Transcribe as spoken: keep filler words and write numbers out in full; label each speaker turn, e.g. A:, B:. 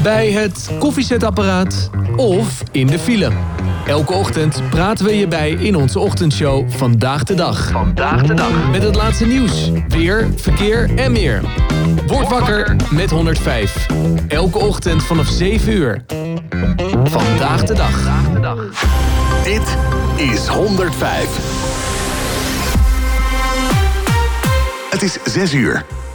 A: bij het koffiezetapparaat of in de file. Elke ochtend praten we je bij in onze ochtendshow Vandaag de Dag.
B: Vandaag de Dag.
A: Met het laatste nieuws, weer, verkeer en meer. Word wakker met honderdvijf. Elke ochtend vanaf zeven uur. Vandaag de Dag.
C: Dit is honderdvijf. Het is zes uur.